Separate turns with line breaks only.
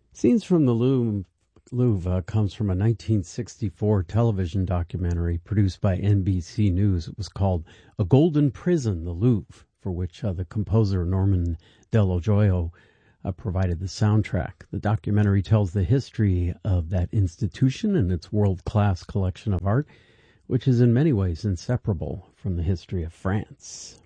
Scenes from the Louvre comes from a 1964 television documentary produced by NBC News. It was called A Golden Prison, the Louvre, for which the composer Norman Dello Joio provided the soundtrack. The documentary tells the history of that institution and its world-class collection of art, which is in many ways inseparable from the history of France.